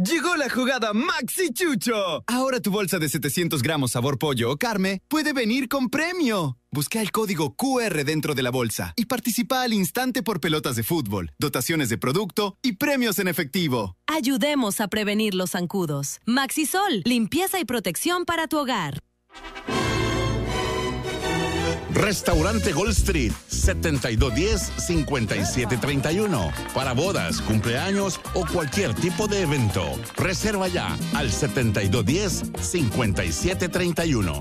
Llegó la jugada Maxi Chucho. Ahora tu bolsa de 700 gramos sabor pollo o carne puede venir con premio. Busca el código QR dentro de la bolsa y participa al instante por pelotas de fútbol, dotaciones de producto y premios en efectivo. Ayudemos a prevenir los zancudos. Maxisol, limpieza y protección para tu hogar. Restaurante Gold Street, 7210-5731. Para bodas, cumpleaños o cualquier tipo de evento. Reserva ya al 7210-5731.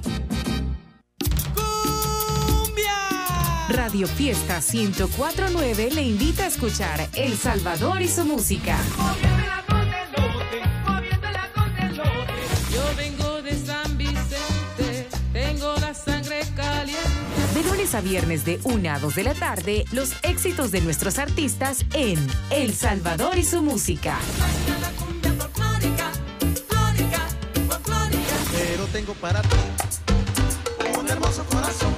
Radio Fiesta 104.9 le invita a escuchar El Salvador y su música. Yo vengo de San Vicente, tengo la sangre caliente. De lunes a viernes de 1 a 2 de la tarde, los éxitos de nuestros artistas en El Salvador y su música. Pero tengo para ti un hermoso corazón.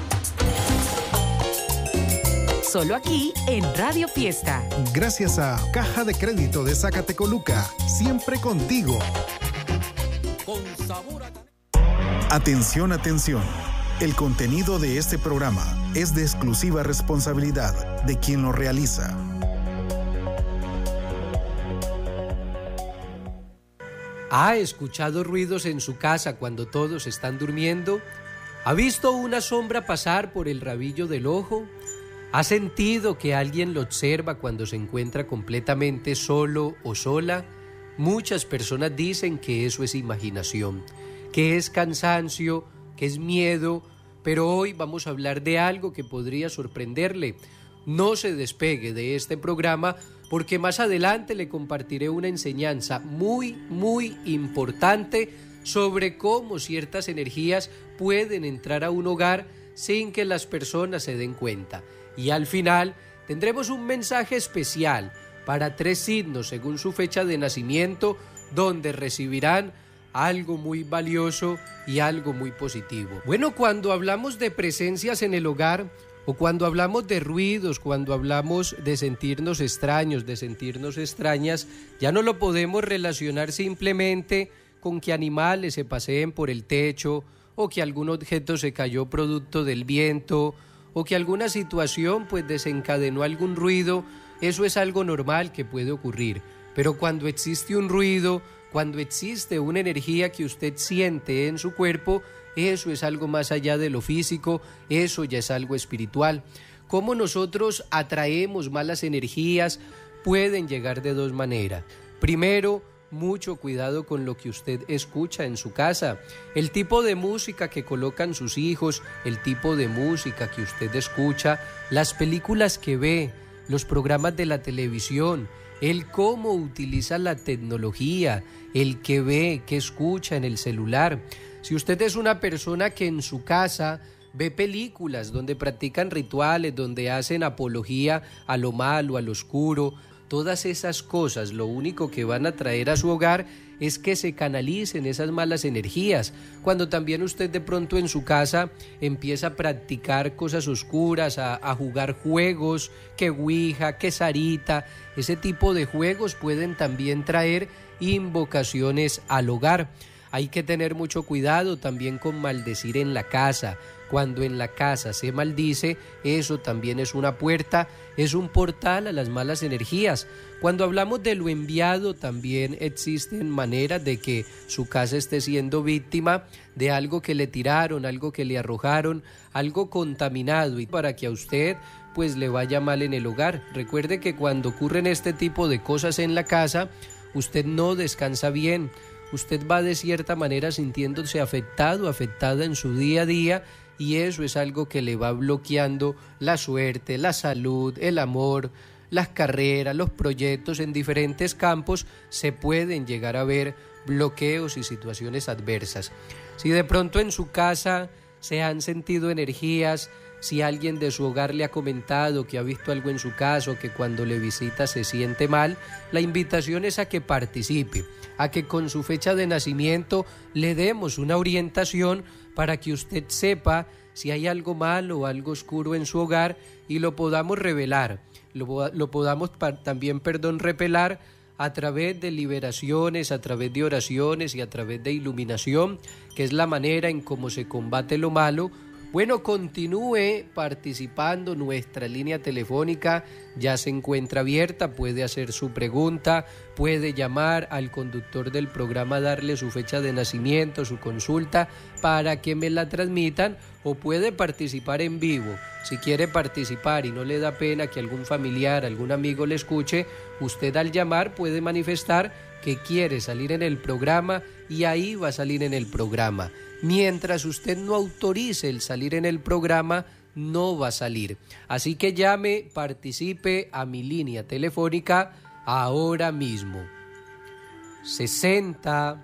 Solo aquí en Radio Fiesta. Gracias a Caja de Crédito de Zacatecoluca, siempre contigo. Con sabor a... Atención, atención. El contenido de este programa es de exclusiva responsabilidad de quien lo realiza. ¿Ha escuchado ruidos en su casa cuando todos están durmiendo? ¿Ha visto una sombra pasar por el rabillo del ojo? ¿Ha sentido que alguien lo observa cuando se encuentra completamente solo o sola? Muchas personas dicen que eso es imaginación, que es cansancio, que es miedo, pero hoy vamos a hablar de algo que podría sorprenderle. No se despegue de este programa porque más adelante le compartiré una enseñanza muy importante sobre cómo ciertas energías pueden entrar a un hogar sin que las personas se den cuenta. Y al final tendremos un mensaje especial para 3 signos según su fecha de nacimiento, donde recibirán algo muy valioso y algo muy positivo. Bueno, cuando hablamos de presencias en el hogar, o cuando hablamos de ruidos, cuando hablamos de sentirnos extraños, de sentirnos extrañas, ya no lo podemos relacionar simplemente con que animales se paseen por el techo, o que algún objeto se cayó producto del viento, o que alguna situación pues desencadenó algún ruido. Eso es algo normal que puede ocurrir. Pero cuando existe un ruido, cuando existe una energía que usted siente en su cuerpo, eso es algo más allá de lo físico, eso ya es algo espiritual. ¿Cómo nosotros atraemos malas energías? Pueden llegar de 2 maneras. Primero, mucho cuidado con lo que usted escucha en su casa, el tipo de música que colocan sus hijos, el tipo de música que usted escucha, las películas que ve, los programas de la televisión, el cómo utiliza la tecnología, el que ve, que escucha en el celular. Si usted es una persona que en su casa ve películas donde practican rituales, donde hacen apología a lo malo, a lo oscuro, todas esas cosas lo único que van a traer a su hogar es que se canalicen esas malas energías. Cuando también usted de pronto en su casa empieza a practicar cosas oscuras, a jugar juegos, que ouija, que sarita, ese tipo de juegos pueden también traer invocaciones al hogar. Hay que tener mucho cuidado también con maldecir en la casa. Cuando en la casa se maldice, eso también es una puerta, es un portal a las malas energías. Cuando hablamos de lo enviado, también existen maneras de que su casa esté siendo víctima de algo que le tiraron, algo que le arrojaron, algo contaminado, y para que a usted pues le vaya mal en el hogar. Recuerde que cuando ocurren este tipo de cosas en la casa, usted no descansa bien. Usted va de cierta manera sintiéndose afectado, afectada en su día a día, y eso es algo que le va bloqueando la suerte, la salud, el amor, las carreras, los proyectos en diferentes campos. Se pueden llegar a ver bloqueos y situaciones adversas. Si de pronto en su casa se han sentido energías, si alguien de su hogar le ha comentado que ha visto algo en su casa o que cuando le visita se siente mal, la invitación es a que participe, a que con su fecha de nacimiento le demos una orientación para que usted sepa si hay algo malo o algo oscuro en su hogar y lo podamos revelar, lo podamos también repelar a través de liberaciones, a través de oraciones y a través de iluminación, que es la manera en cómo se combate lo malo. Bueno, continúe participando, nuestra línea telefónica ya se encuentra abierta, puede hacer su pregunta, puede llamar al conductor del programa, darle su fecha de nacimiento, su consulta, para que me la transmitan, o puede participar en vivo. Si quiere participar y no le da pena que algún familiar, algún amigo le escuche, usted al llamar puede manifestar que quiere salir en el programa y ahí va a salir en el programa. Mientras usted no autorice el salir en el programa, no va a salir. Así que llame, participe a mi línea telefónica ahora mismo. 60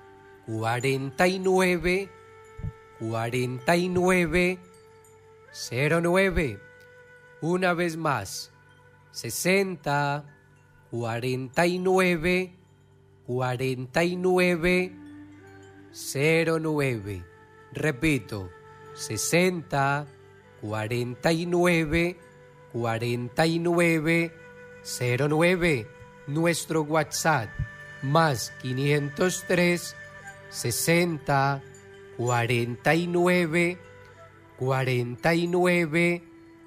49 49 09. Una vez más. 60 49 49 09. Repito, 60 49 49 09. Nuestro WhatsApp más 503 60 49 49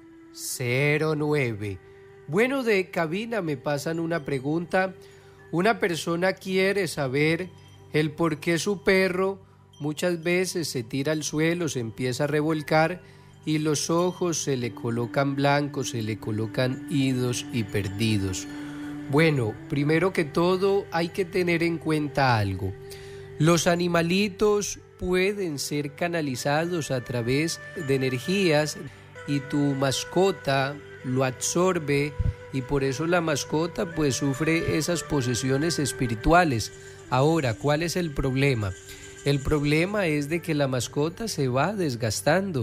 09. Bueno, de cabina me pasan una pregunta. Una persona quiere saber el por qué su perro muchas veces se tira al suelo, se empieza a revolcar y los ojos se le colocan blancos, se le colocan idos y perdidos. Bueno, primero que todo hay que tener en cuenta algo. Los animalitos pueden ser canalizados a través de energías y tu mascota lo absorbe y por eso la mascota pues sufre esas posesiones espirituales. Ahora, ¿cuál es el problema? El problema es de que la mascota se va desgastando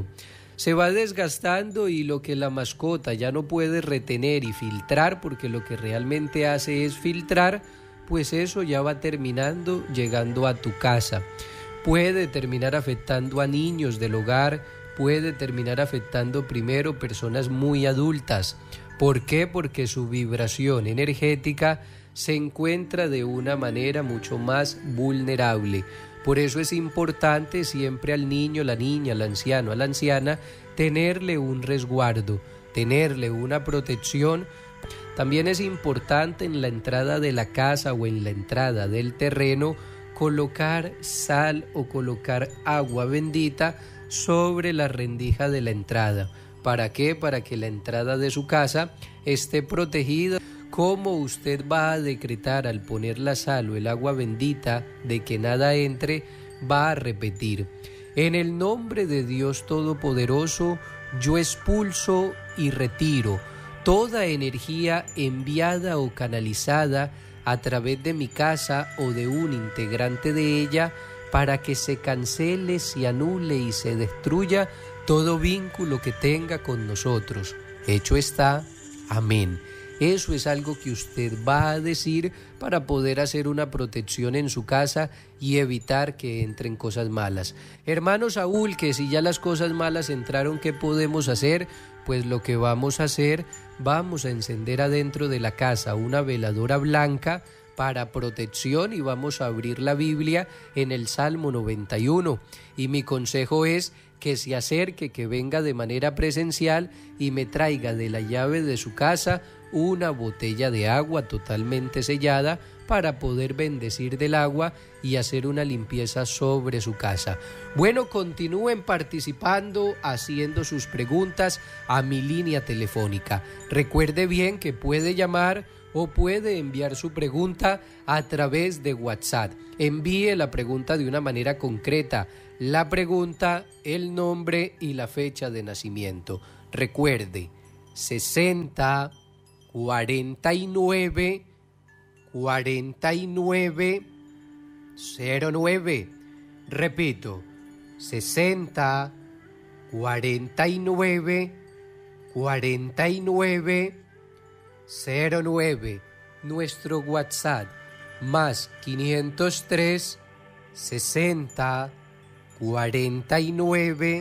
y lo que la mascota ya no puede retener y filtrar, porque lo que realmente hace es filtrar, pues eso ya va terminando llegando a tu casa. Puede terminar afectando a niños del hogar, puede terminar afectando primero personas muy adultas. ¿Por qué? Porque su vibración energética se encuentra de una manera mucho más vulnerable. Por eso es importante siempre al niño, la niña, al anciano, a la anciana, tenerle un resguardo, tenerle una protección. También es importante en la entrada de la casa o en la entrada del terreno colocar sal o colocar agua bendita sobre la rendija de la entrada. ¿Para qué? Para que la entrada de su casa esté protegida. ¿Cómo usted va a decretar al poner la sal o el agua bendita de que nada entre? Va a repetir: en el nombre de Dios Todopoderoso, yo expulso y retiro toda energía enviada o canalizada a través de mi casa o de un integrante de ella, para que se cancele, se anule y se destruya todo vínculo que tenga con nosotros. Hecho está. Amén. Eso es algo que usted va a decir para poder hacer una protección en su casa y evitar que entren cosas malas. Hermano Saúl, que si ya las cosas malas entraron, ¿qué podemos hacer? Pues lo que vamos a hacer, vamos a encender adentro de la casa una veladora blanca para protección y vamos a abrir la Biblia en el Salmo 91. Y mi consejo es que se acerque, que venga de manera presencial y me traiga de la llave de su casa una botella de agua totalmente sellada para poder bendecir del agua y hacer una limpieza sobre su casa. Bueno, continúen participando, haciendo sus preguntas a mi línea telefónica. Recuerde bien que puede llamar o puede enviar su pregunta a través de WhatsApp. Envíe la pregunta de una manera concreta, la pregunta, el nombre y la fecha de nacimiento. Recuerde, 60 49 49 09. Repito, 60 49 49 09. Nuestro WhatsApp más 503 60 49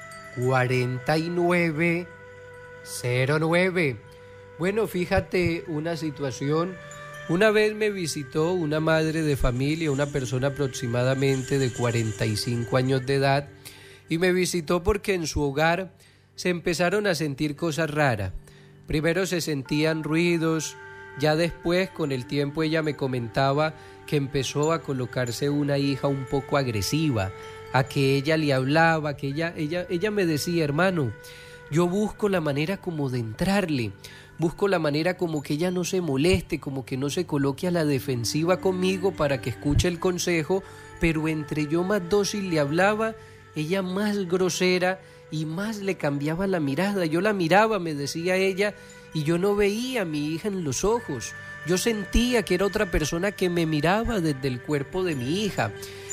49 09. Bueno, fíjate una situación, Una vez me visitó una madre de familia, una persona aproximadamente de 45 años de edad, y me visitó porque en su hogar se empezaron a sentir cosas raras. Primero se sentían ruidos, ya después con el tiempo ella me comentaba que empezó a colocarse una hija un poco agresiva, a que ella le hablaba, que ella me decía, hermano, yo busco la manera como de entrarle, busco la manera como que ella no se moleste, como que no se coloque a la defensiva conmigo para que escuche el consejo, pero entre yo más dócil le hablaba, ella más grosera y más le cambiaba la mirada. Yo la miraba, me decía ella, y yo no veía a mi hija en los ojos. Yo sentía que era otra persona que me miraba desde el cuerpo de mi hija.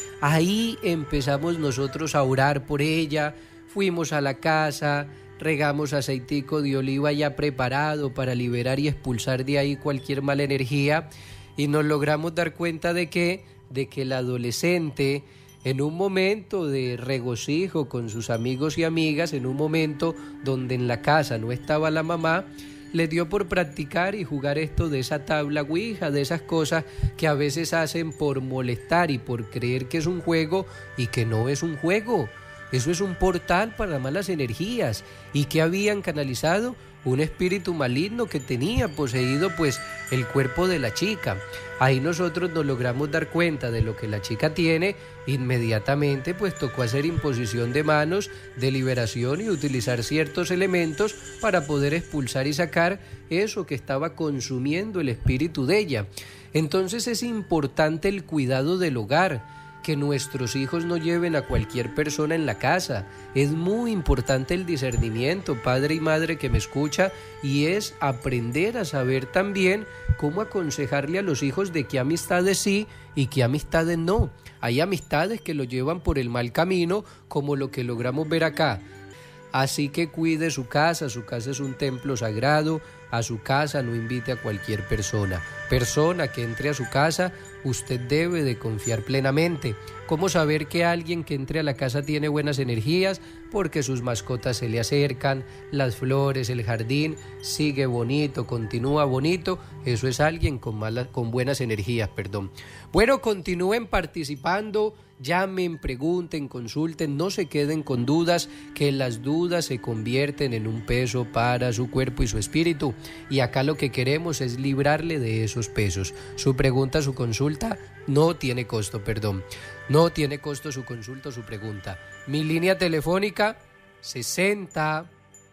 Ahí empezamos nosotros a orar por ella, fuimos a la casa, regamos aceitico de oliva ya preparado para liberar y expulsar de ahí cualquier mala energía, y nos logramos dar cuenta de que la adolescente, en un momento de regocijo con sus amigos y amigas, en un momento donde en la casa no estaba la mamá, le dio por practicar y jugar esto de esa tabla ouija, de esas cosas que a veces hacen por molestar y por creer que es un juego y que no es un juego. Eso es un portal para malas energías, y que habían canalizado un espíritu maligno que tenía poseído pues el cuerpo de la chica. Ahí nosotros nos logramos dar cuenta de lo que la chica tiene. Inmediatamente pues tocó hacer imposición de manos, de liberación, y utilizar ciertos elementos para poder expulsar y sacar eso que estaba consumiendo el espíritu de ella. Entonces es importante el cuidado del hogar, que nuestros hijos no lleven a cualquier persona en la casa. Es muy importante el discernimiento, padre y madre que me escucha, y es aprender a saber también cómo aconsejarle a los hijos de qué amistades sí y qué amistades no. Hay amistades que lo llevan por el mal camino, como lo que logramos ver acá. Así que cuide su casa es un templo sagrado, a su casa no invite a cualquier persona. Persona que entre a su casa, usted debe de confiar plenamente. ¿Cómo saber que alguien que entre a la casa tiene buenas energías? Porque sus mascotas se le acercan, las flores, el jardín sigue bonito, continúa bonito. Eso es alguien con buenas energías, perdón. Bueno, continúen participando, llamen, pregunten, consulten, no se queden con dudas, que las dudas se convierten en un peso para su cuerpo y su espíritu, y acá lo que queremos es librarle de esos pesos. Su pregunta, su consulta no tiene costo, no tiene costo su consulta o su pregunta. Mi línea telefónica 60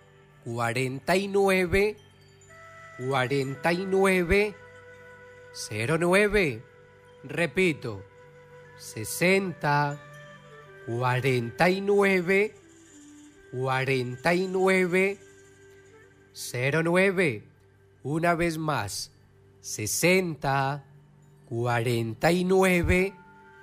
49 49 09. Repito, 60 49 49 09. Una vez más, 60 49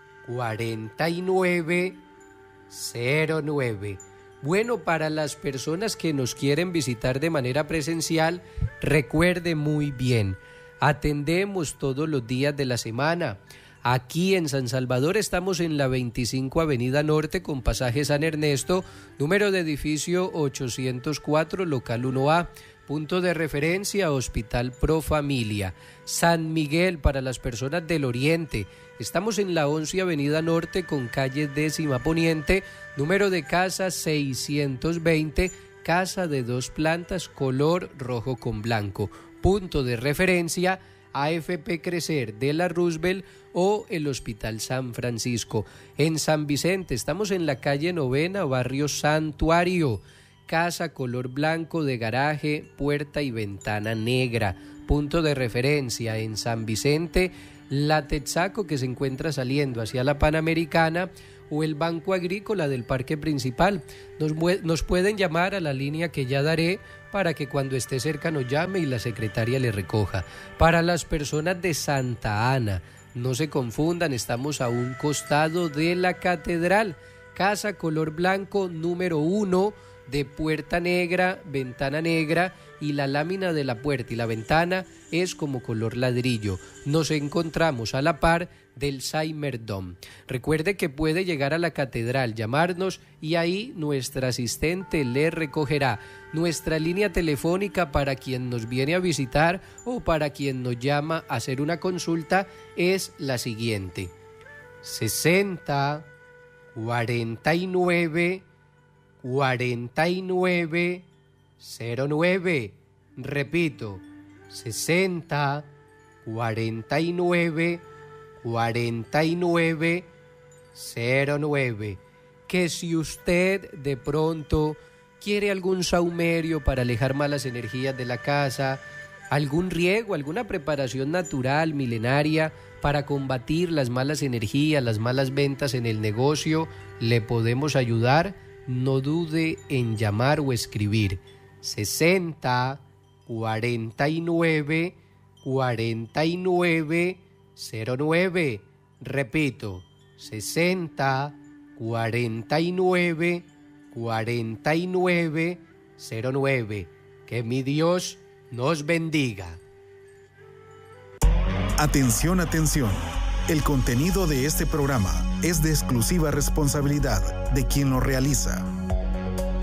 49 09. Bueno, para las personas que nos quieren visitar de manera presencial, recuerde muy bien, atendemos todos los días de la semana. Aquí en San Salvador estamos en la 25 Avenida Norte con pasaje San Ernesto, número de edificio 804, local 1A, punto de referencia Hospital Pro Familia. San Miguel, para las personas del Oriente, estamos en la 11 Avenida Norte con calle 10ª Poniente, número de casa 620, casa de 2 plantas, color rojo con blanco, punto de referencia AFP Crecer de la Roosevelt o el Hospital San Francisco. En San Vicente estamos en la calle 9ª, barrio Santuario, casa color blanco de garaje, puerta y ventana negra, punto de referencia en San Vicente, la Texaco, que se encuentra saliendo hacia la Panamericana, o el Banco Agrícola del Parque Principal. Nos pueden llamar a la línea que ya daré para que cuando esté cerca nos llame y la secretaria le recoja. Para las personas de Santa Ana, no se confundan, estamos a un costado de la catedral, casa color blanco número 1, de puerta negra, ventana negra, y la lámina de la puerta y la ventana es como color ladrillo. Nos encontramos a la par del Saimerdom. Recuerde que puede llegar a la catedral, llamarnos y ahí nuestra asistente le recogerá. Nuestra línea telefónica para quien nos viene a visitar o para quien nos llama a hacer una consulta es la siguiente: 60 49 49 09. Repito, 60 49 49 09. Que si usted de pronto quiere algún saumerio para alejar malas energías de la casa, algún riego, alguna preparación natural, milenaria, para combatir las malas energías, las malas ventas en el negocio, le podemos ayudar. No dude en llamar o escribir 60 49 49 09. Repito, 60 49 49 09. Que mi Dios nos bendiga. Atención, atención. El contenido de este programa es de exclusiva responsabilidad de quien lo realiza.